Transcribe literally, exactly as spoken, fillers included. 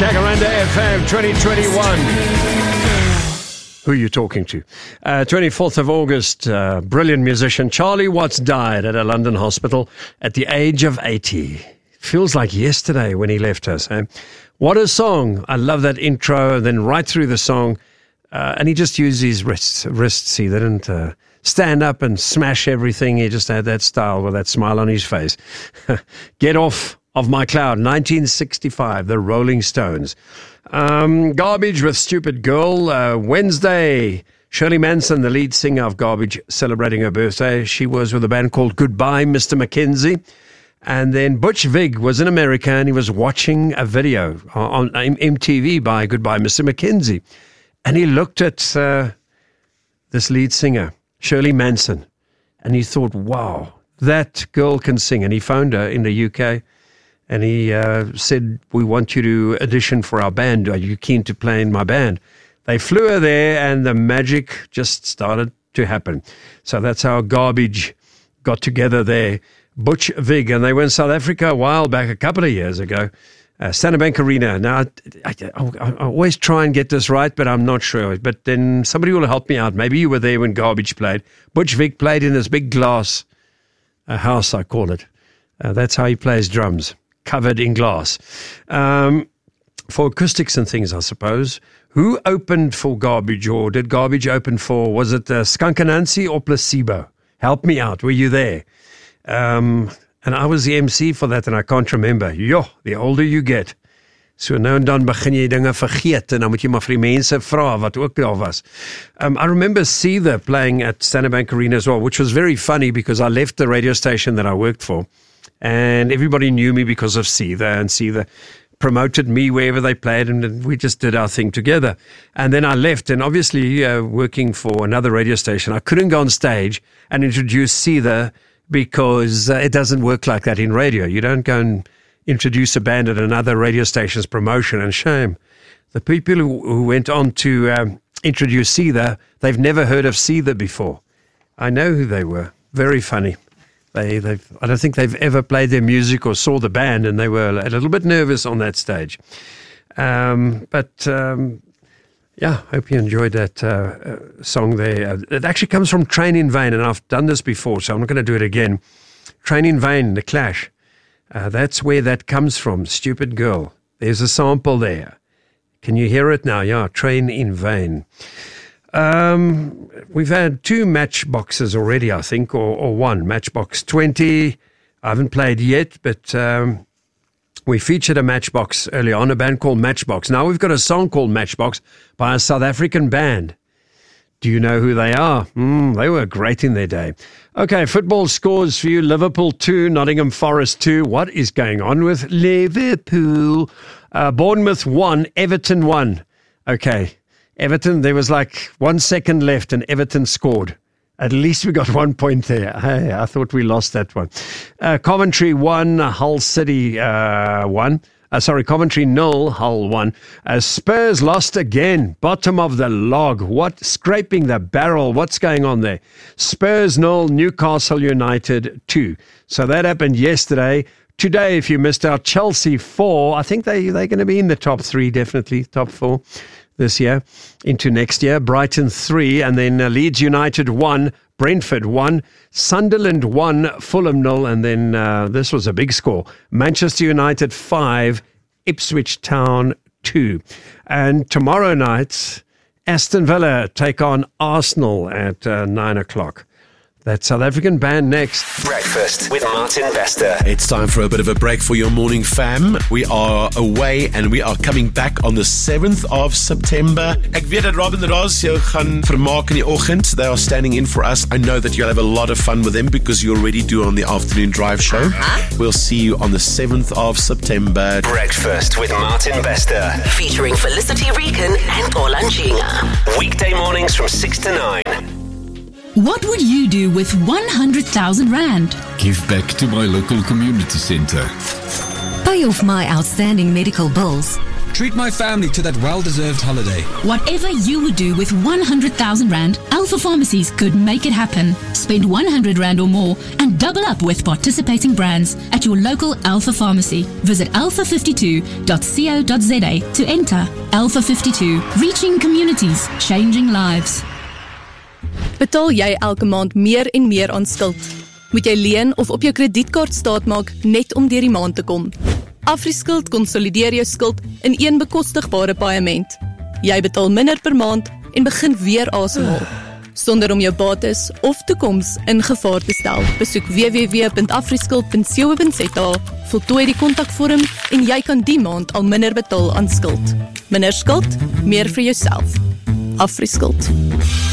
Jacaranda F M twenty twenty-one. Who are you talking to? Uh, twenty-fourth of August, uh, brilliant musician Charlie Watts died at a London hospital at the age of eighty. Feels like yesterday when he left us. Eh? What a song. I love that intro. And then right through the song, uh, and he just used his wrists. wrists. He didn't uh, stand up and smash everything. He just had that style with that smile on his face. Get Off of My Cloud, nineteen sixty-five, the Rolling Stones. Um, Garbage with Stupid Girl. Uh, Wednesday, Shirley Manson, the lead singer of Garbage, celebrating her birthday. She was with a band called Goodbye, Mister Mackenzie. And then Butch Vig was in America and he was watching a video on M T V by Goodbye, Mister Mackenzie. And he looked at uh, this lead singer, Shirley Manson, and he thought, wow, that girl can sing. And he phoned her in the U K. And he uh, said, we want you to audition for our band. Are you keen to play in my band? They flew her there and the magic just started to happen. So that's how Garbage got together there. Butch Vig, and they were in South Africa a while back, a couple of years ago. Uh, Standard Bank Arena. Now, I, I, I always try and get this right, but I'm not sure. But then somebody will help me out. Maybe you were there when Garbage played. Butch Vig played in this big glass uh, house, I call it. Uh, that's how he plays drums. Covered in glass. Um, for acoustics and things, I suppose. Who opened for Garbage, or did Garbage open for, was it uh, Skunk Anansi or Placebo? Help me out, were you there? Um, and I was the M C for that and I can't remember. Jo, the older you get. So nou en dan begin jy dinge vergeet en dan moet jy maar vir die mense vra wat ook daar was. Um, I remember Seether playing at Standard Bank Arena as well, which was very funny because I left the radio station that I worked for. And everybody knew me because of Seether, and Seether promoted me wherever they played, and we just did our thing together. And then I left, and obviously uh, working for another radio station, I couldn't go on stage and introduce Seether because uh, it doesn't work like that in radio. You don't go and introduce a band at another radio station's promotion, and shame. The people who, who went on to um, introduce Seether, they've never heard of Seether before. I know who they were. Very funny. They, they've, I don't think they've ever played their music or saw the band, and they were a little bit nervous on that stage. Um, but, um, yeah, hope you enjoyed that uh, uh, song there. Uh, it actually comes from Train in Vain, and I've done this before, so I'm not going to do it again. Train in Vain, The Clash. Uh, that's where that comes from, Stupid Girl. There's a sample there. Can you hear it now? Yeah, Train in Vain. Um, we've had two matchboxes already, I think, or, or one. Matchbox twenty. I haven't played yet, but um, we featured a Matchbox earlier on, a band called Matchbox. Now we've got a song called Matchbox by a South African band. Do you know who they are? Mm, they were great in their day. Okay, football scores for you. Liverpool two, Nottingham Forest two. What is going on with Liverpool? Uh, Bournemouth one, Everton one. Okay. Everton, there was like one second left and Everton scored. At least we got one point there. Hey, I thought we lost that one. Uh, Coventry one, Hull City uh, one. Uh, sorry, Coventry nil, Hull one. Uh, Spurs lost again. Bottom of the log. What? Scraping the barrel. What's going on there? Spurs nil, Newcastle United two. So that happened yesterday. Today, if you missed out, Chelsea four. I think they, they're going to be in the top three, definitely, top four. This year into next year. Brighton three, and then uh, Leeds United one, Brentford one, Sunderland one, Fulham nil, and then uh, this was a big score. Manchester United five, Ipswich Town two. And tomorrow night, Aston Villa take on Arsenal at uh, nine o'clock. That South African band next. Breakfast with Martin Bester. It's time for a bit of a break for your morning fam. We are away and we are coming back on the seventh of September. Ek weet dat Robin Ross jou gaan vermaak in die oggend. They are standing in for us. I know that you'll have a lot of fun with them because you already do on the afternoon drive show. Uh-huh. We'll see you on the seventh of September. Breakfast with Martin Bester. Featuring Felicity Regan and Paula Nchinga. Weekday mornings from six to nine. What would you do with one hundred thousand rand? Give back to my local community centre. Pay off my outstanding medical bills. Treat my family to that well-deserved holiday. Whatever you would do with one hundred thousand rand, Alpha Pharmacies could make it happen. Spend one hundred rand or more and double up with participating brands at your local Alpha Pharmacy. Visit alpha fifty-two dot co dot za to enter. Alpha fifty-two, reaching communities, changing lives. Betaal jy elke maand meer en meer aan skuld? Moet jy leen of op jou kredietkaart staatmaak net om deur die maand te kom? AfriSkuld konsolideer jou skuld in een bekostigbare paaiement. Jy betaal minder per maand en begin weer asemhaal, sonder om jou bates of toekoms in gevaar te stel. Besoek w w w punt afriskuld punt co punt za, voltooi die kontakvorm en jy kan die maand al minder betaal aan skuld. Minder skuld, meer vir jouself. AfriSkuld.